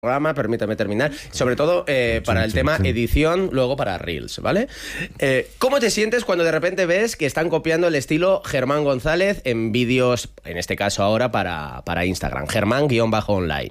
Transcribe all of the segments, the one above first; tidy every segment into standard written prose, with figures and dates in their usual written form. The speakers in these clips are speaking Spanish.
programa, permítame terminar, sobre todo para el tema edición, luego para Reels, ¿vale? ¿Cómo te sientes cuando de repente ves que están copiando el estilo Germán González en vídeos, en este caso ahora para Instagram, Germán_online?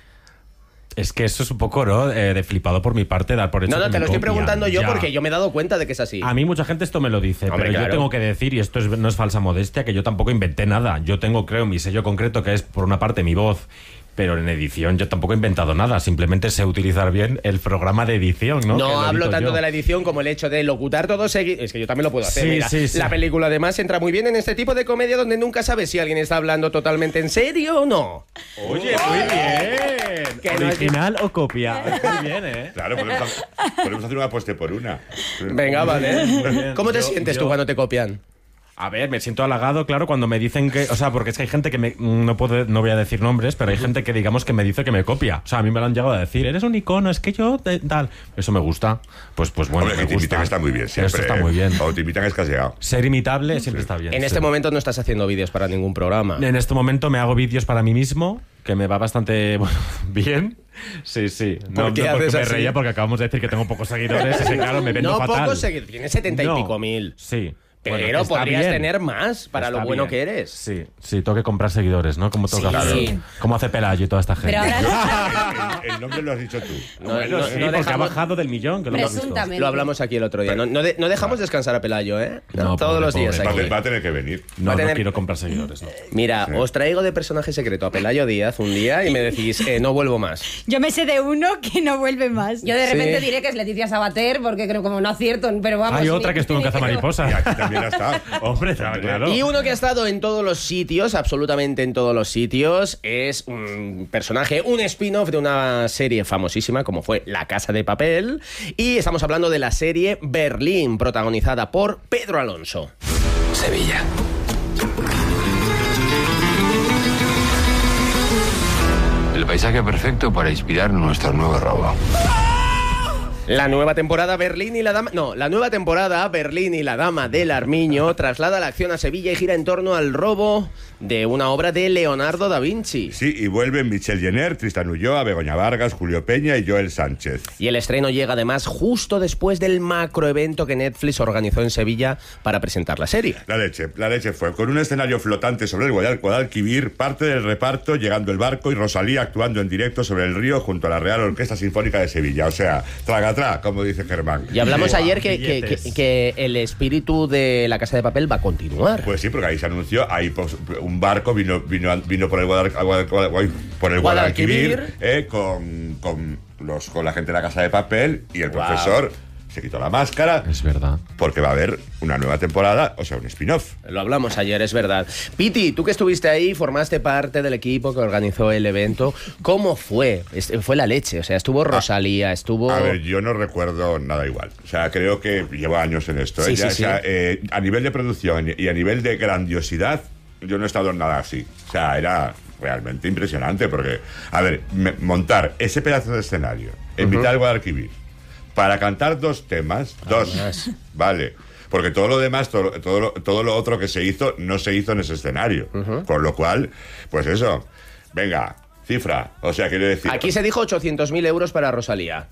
Es que eso es un poco, ¿no? De flipado por mi parte, dar por hecho. No, te lo estoy preguntando yo porque yo me he dado cuenta de que es así. A mí mucha gente esto me lo dice, hombre, pero claro, yo tengo que decir, y esto no es falsa modestia, que yo tampoco inventé nada. Yo tengo, creo, mi sello concreto, que es por una parte mi voz, pero en edición yo tampoco he inventado nada, simplemente sé utilizar bien el programa de edición, ¿no? No hablo tanto de la edición como el hecho de locutar todo seguido. Es que yo también lo puedo hacer. Sí, mira. sí. La película además entra muy bien en este tipo de comedia donde nunca sabes si alguien está hablando totalmente en serio o no. Oye, muy bien. Que ¿Original o copia? Muy bien, ¿eh? Claro, podemos hacer una apuesta por una. Venga, vale. Bien. ¿Cómo te sientes tú cuando te copian? A ver, me siento halagado, claro, cuando me dicen que... O sea, porque es que hay gente que no voy a decir nombres, pero hay gente que, digamos, que me dice que me copia. O sea, a mí me lo han llegado a decir, eres un icono, es que yo... tal. Eso me gusta. Pues bueno, hombre, me que te gusta. imitan está muy bien siempre. Eso está muy bien. O te imitan escaseado. Ser imitable siempre está bien. En este momento no estás haciendo vídeos para ningún programa. En este momento me hago vídeos para mí mismo, que me va bastante bien. Sí. ¿Por qué haces me así? reía porque acabamos de decir que tengo pocos seguidores. Ese, claro, me vendo No fatal. pocos seguidores, tienes 70 y pico mil. Sí. Pero Bueno, está podrías bien. tener más para Está lo bueno bien. que eres. Sí, tengo que comprar seguidores, ¿no? Como toca Claro. hacer. Como hace Pelayo y toda esta gente. Pero ahora El nombre lo has dicho tú. Bueno, sí, no porque dejamos- ha bajado del millón, que lo hemos visto. presuntamente. Lo hablamos aquí el otro día. No dejamos descansar a Pelayo, ¿eh? No, Todos pobre, los días pobre. aquí. Va a tener que venir. No, Va a tener- no quiero comprar seguidores, no. Mira, os traigo de personaje secreto a Pelayo Díaz un día y me decís, no vuelvo más. Yo me sé de uno que no vuelve más. yo de repente Sí. diré que es Leticia Sabater, porque creo como no acierto, pero vamos. Hay otra que estuvo en Y Cazamariposa. aquí también ha estado. Hombre, claro. Y uno que ha estado en todos los sitios, absolutamente en todos los sitios, es un personaje, un spin-off de una serie famosísima como fue La Casa de Papel. Y estamos hablando de la serie Berlín, protagonizada por Pedro Alonso. Sevilla. El paisaje perfecto para inspirar nuestro nuevo robo. La nueva temporada Berlín y la Dama... No, la nueva temporada Berlín y la Dama del Armiño traslada la acción a Sevilla y gira en torno al robo de una obra de Leonardo da Vinci. Sí, y vuelven Michel Jenner, Tristan Ulloa, Begoña Vargas, Julio Peña y Joel Sánchez. Y el estreno llega además justo después del macroevento que Netflix organizó en Sevilla para presentar la serie. La leche fue con un escenario flotante sobre el Guadalquivir, parte del reparto llegando el barco y Rosalía actuando en directo sobre el río junto a la Real Orquesta Sinfónica de Sevilla. O sea, traga, como dice Germán. Y hablamos Buah, ayer billetes. que el espíritu de La Casa de Papel va a continuar. Pues sí, porque ahí se anunció, ahí pues, un barco vino por el Guadalquivir con la gente de La Casa de Papel y el Wow. profesor se quitó la máscara Es verdad. porque va a haber una nueva temporada, o sea, un spin-off. Lo hablamos ayer, es verdad. Piti, tú que estuviste ahí, formaste parte del equipo que organizó el evento. ¿Cómo fue? Fue la leche, o sea, estuvo Rosalía, estuvo... A ver, yo no recuerdo nada igual. O sea, creo que llevo años en esto. Sí, Ya, sí, o sea, a nivel de producción y a nivel de grandiosidad, yo no he estado en nada así. O sea, era realmente impresionante porque, a ver, montar ese pedazo de escenario en mitad del Guadalquivir para cantar dos temas, Además. vale. Porque todo lo demás, todo lo otro que se hizo, no se hizo en ese escenario. Con lo cual, pues eso, venga, cifra. O sea, quiero decir... Aquí se dijo 800.000 euros para Rosalía.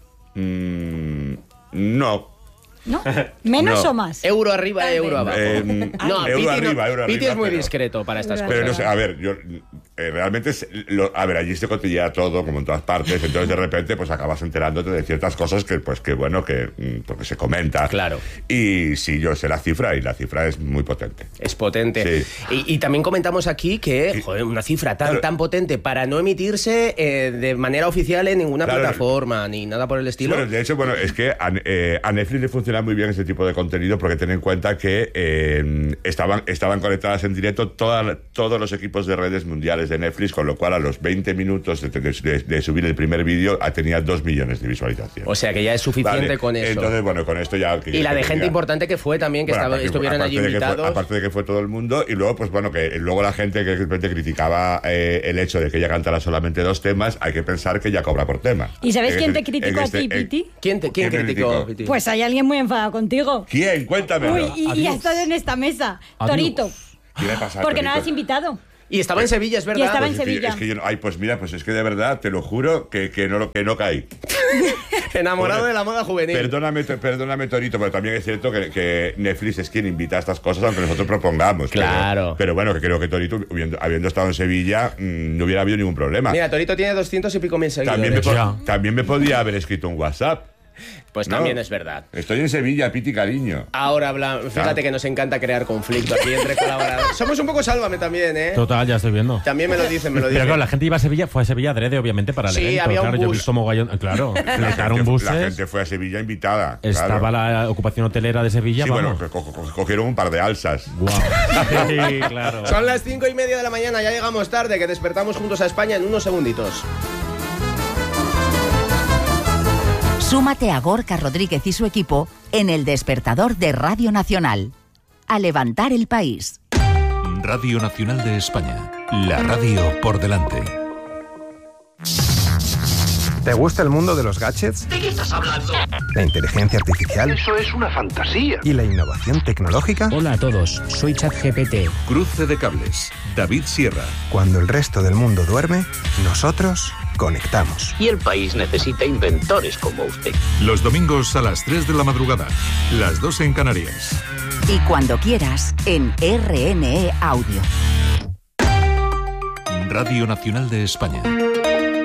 No. ¿No? ¿Menos No. o más? Euro arriba, euro abajo. Euro Piti, arriba, euro Piti arriba, es muy pero- discreto para estas Pero no cosas. sé, a ver, yo realmente, a ver, allí se cotillea todo, como en todas partes, entonces de repente pues acabas enterándote de ciertas cosas que, pues que bueno, porque se comenta. Claro. Y sí, yo sé la cifra, y la cifra es muy potente. Es potente. Sí. Y también comentamos aquí que, joder, una cifra Claro. tan potente para no emitirse de manera oficial en ninguna Claro. plataforma ni nada por el estilo. Bueno, de hecho, es que a Netflix le funciona muy bien este tipo de contenido porque ten en cuenta que estaban conectadas en directo todos los equipos de redes mundiales de Netflix, con lo cual a los 20 minutos de subir el primer vídeo tenía 2 millones de visualizaciones. O sea que ya es suficiente Vale, con eso. Entonces, bueno, con esto ya... Y la de gente importante que fue también, que Bueno, estuvieron allí invitados. Aparte de que fue todo el mundo, y luego, pues bueno, que luego la gente que de repente criticaba el hecho de que ella cantara solamente 2 temas, hay que pensar que ella cobra por tema. ¿Y sabes quién te En criticó a ti, Piti? ¿Quién ¿Quién me criticó, criticó? Piti? Pues hay alguien muy enfadado contigo. ¿Quién? Cuéntamelo. Uy, y ha estado en esta mesa. Adiós. Torito. ¿Qué le pasa a Porque no Torito? lo has invitado. Y estaba en Sevilla, es verdad. Y estaba en Pues Sevilla. es que yo no- ay, pues mira, pues es que de verdad, te lo juro, que no caí. Enamorado Bueno, de la moda juvenil. Perdóname, Torito, pero también es cierto que Netflix es quien invita a estas cosas, aunque nosotros propongamos. Claro. Pero bueno, que creo que Torito, habiendo estado en Sevilla, no hubiera habido ningún problema. Mira, Torito tiene 200 y pico mil seguidores. También me podía haber escrito un WhatsApp. Pues ¿no? también es verdad. Estoy en Sevilla, Piti cariño. Ahora fíjate que nos encanta crear conflicto aquí entre colaboradores. Somos un poco Sálvame también, ¿eh? Total, ya estoy viendo. También me lo dicen. Pero claro, la gente iba a Sevilla, fue a Sevilla adrede, obviamente, para el Sí, evento. había un claro, yo he bus. visto mogollón. Claro, claro, buses. La gente fue a Sevilla invitada. Estaba claro. la ocupación hotelera de Sevilla, Sí, vamos. bueno, cogieron un par de alzas. Guau. Sí, claro. Son las 5:30 de la mañana, ya llegamos tarde, que despertamos juntos a España en unos segunditos. Súmate a Gorka Rodríguez y su equipo en El Despertador de Radio Nacional. A levantar el país. Radio Nacional de España. La radio por delante. ¿Te gusta el mundo de los gadgets? ¿De qué estás hablando? ¿La inteligencia artificial? Eso es una fantasía. ¿Y la innovación tecnológica? Hola a todos, soy ChatGPT. Cruce de cables. David Sierra. Cuando el resto del mundo duerme, nosotros conectamos. Y el país necesita inventores como usted. Los domingos a las 3 de la madrugada. Las 2 en Canarias. Y cuando quieras, en RNE Audio. Radio Nacional de España.